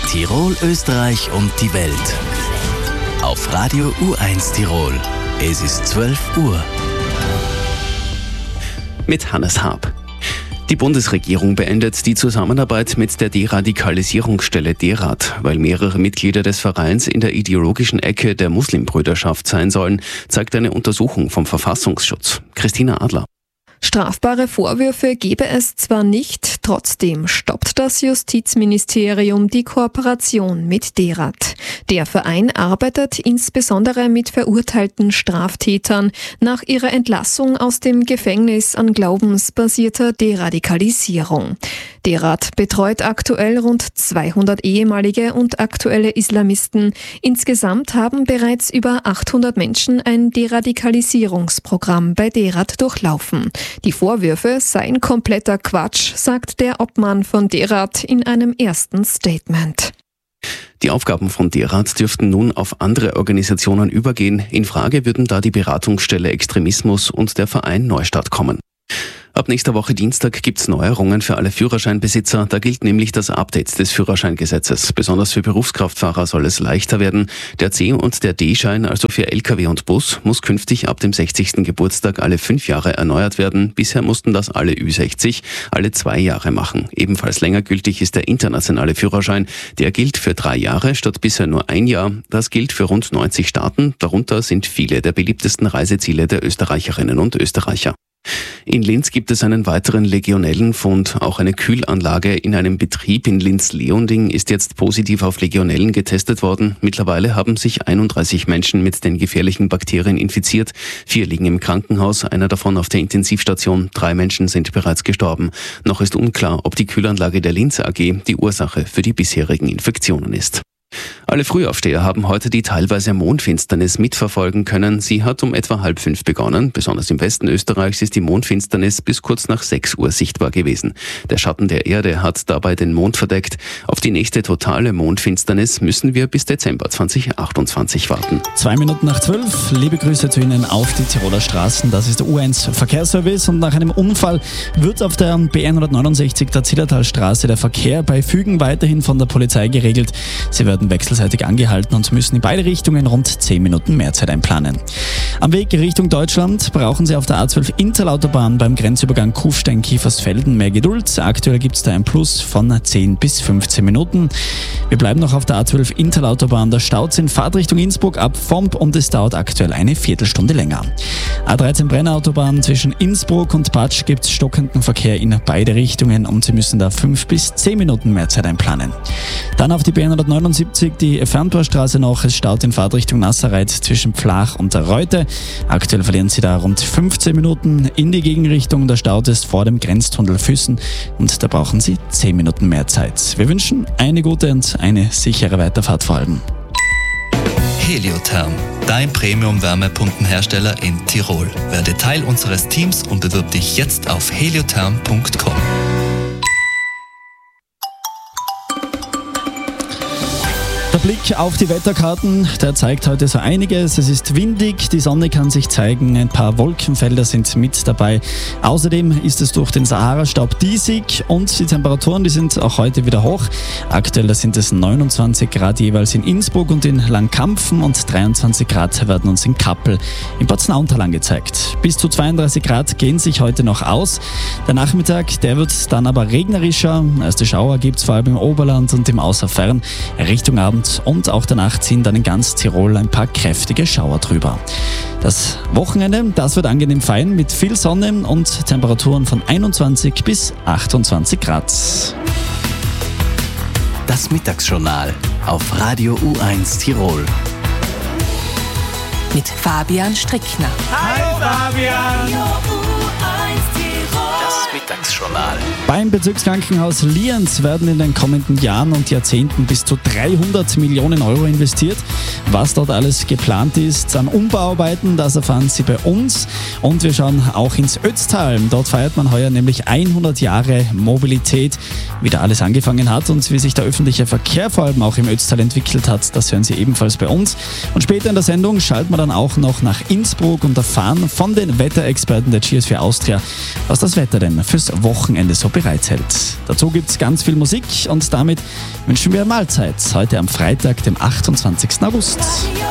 Tirol, Österreich und die Welt. Auf Radio U1 Tirol. Es ist 12 Uhr. Mit Hannes Haab. Die Bundesregierung beendet die Zusammenarbeit mit der Deradikalisierungsstelle DERAD, weil mehrere Mitglieder des Vereins in der ideologischen Ecke der Muslimbrüderschaft sein sollen, zeigt eine Untersuchung vom Verfassungsschutz. Christina Adler. Strafbare Vorwürfe gebe es zwar nicht, trotzdem stoppt das Justizministerium die Kooperation mit DERAD. Der Verein arbeitet insbesondere mit verurteilten Straftätern nach ihrer Entlassung aus dem Gefängnis an glaubensbasierter Deradikalisierung. DERAD betreut aktuell rund 200 ehemalige und aktuelle Islamisten. Insgesamt haben bereits über 800 Menschen ein Deradikalisierungsprogramm bei DERAD durchlaufen. Die Vorwürfe seien kompletter Quatsch, sagt der Obmann von DERAD in einem ersten Statement. Die Aufgaben von DERAD dürften nun auf andere Organisationen übergehen. In Frage würden da die Beratungsstelle Extremismus und der Verein Neustadt kommen. Ab nächster Woche Dienstag gibt's Neuerungen für alle Führerscheinbesitzer. Da gilt nämlich das Update des Führerscheingesetzes. Besonders für Berufskraftfahrer soll es leichter werden. Der C- und der D-Schein, also für Lkw und Bus, muss künftig ab dem 60. Geburtstag alle 5 Jahre erneuert werden. Bisher mussten das alle Ü60 alle 2 Jahre machen. Ebenfalls länger gültig ist der internationale Führerschein. Der gilt für 3 Jahre statt bisher nur 1 Jahr. Das gilt für rund 90 Staaten. Darunter sind viele der beliebtesten Reiseziele der Österreicherinnen und Österreicher. In Linz gibt es einen weiteren Legionellenfund. Auch eine Kühlanlage in einem Betrieb in Linz-Leonding ist jetzt positiv auf Legionellen getestet worden. Mittlerweile haben sich 31 Menschen mit den gefährlichen Bakterien infiziert. 4 liegen im Krankenhaus, einer davon auf der Intensivstation. 3 Menschen sind bereits gestorben. Noch ist unklar, ob die Kühlanlage der Linz AG die Ursache für die bisherigen Infektionen ist. Alle Frühaufsteher haben heute die teilweise Mondfinsternis mitverfolgen können. Sie hat um etwa 4:30 begonnen. Besonders im Westen Österreichs ist die Mondfinsternis bis kurz nach 6 Uhr sichtbar gewesen. Der Schatten der Erde hat dabei den Mond verdeckt. Auf die nächste totale Mondfinsternis müssen wir bis Dezember 2028 warten. 11:02. Liebe Grüße zu Ihnen auf die Tiroler Straßen. Das ist der U1 Verkehrsservice und nach einem Unfall wird auf der B169 der Zillertalstraße der Verkehr bei Fügen weiterhin von der Polizei geregelt. Sie werden wechselseitig angehalten und müssen in beide Richtungen rund 10 Minuten mehr Zeit einplanen. Am Weg Richtung Deutschland brauchen Sie auf der A12 Interlautobahn beim Grenzübergang Kufstein-Kiefersfelden mehr Geduld. Aktuell gibt es da ein Plus von 10 bis 15 Minuten. Wir bleiben noch auf der A12 Interlautobahn. Da staut es in Fahrtrichtung Innsbruck ab Vomp und es dauert aktuell eine Viertelstunde länger. A13 Brennautobahn zwischen Innsbruck und Patsch gibt es stockenden Verkehr in beide Richtungen und Sie müssen da 5 bis 10 Minuten mehr Zeit einplanen. Dann auf die B179 die Ferntorstraße noch. Es staut in Fahrtrichtung Nasserreit zwischen Pflach und der Reute. Aktuell verlieren Sie da rund 15 Minuten in die Gegenrichtung. Da staut es vor dem Grenztunnel Füssen und da brauchen Sie 10 Minuten mehr Zeit. Wir wünschen eine gute und eine sichere Weiterfahrt vor allem. Heliotherm, dein Premium-Wärmepumpenhersteller in Tirol. Werde Teil unseres Teams und bewirb dich jetzt auf heliotherm.com. Der Blick auf die Wetterkarten, der zeigt heute so einiges. Es ist windig, die Sonne kann sich zeigen, ein paar Wolkenfelder sind mit dabei. Außerdem ist es durch den Sahara-Staub diesig und die Temperaturen, die sind auch heute wieder hoch. Aktuell sind es 29 Grad jeweils in Innsbruck und in Langkampfen und 23 Grad werden uns in Kappel im Paznauntal angezeigt. Bis zu 32 Grad gehen sich heute noch aus. Der Nachmittag, der wird dann aber regnerischer. Erste Schauer gibt es vor allem im Oberland und im Außerfern. Richtung Abend und auch danach ziehen dann in ganz Tirol ein paar kräftige Schauer drüber. Das Wochenende, das wird angenehm fein mit viel Sonne und Temperaturen von 21 bis 28 Grad. Das Mittagsjournal auf Radio U1 Tirol. Mit Fabian Strickner. Hi Fabian! Das Mittagsjournal. Beim Bezirkskrankenhaus Lienz werden in den kommenden Jahren und Jahrzehnten bis zu 300 Millionen Euro investiert. Was dort alles geplant ist an Umbauarbeiten, das erfahren Sie bei uns. Und wir schauen auch ins Ötztal. Dort feiert man heuer nämlich 100 Jahre Mobilität. Wie da alles angefangen hat und wie sich der öffentliche Verkehr vor allem auch im Ötztal entwickelt hat, das hören Sie ebenfalls bei uns. Und später in der Sendung schalten wir dann auch noch nach Innsbruck und erfahren von den Wetterexperten der GS4 Austria, was das Wetter denn fürs Wochenende so bereithält. Dazu gibt es ganz viel Musik und damit wünschen wir Mahlzeit heute am Freitag, dem 28. August.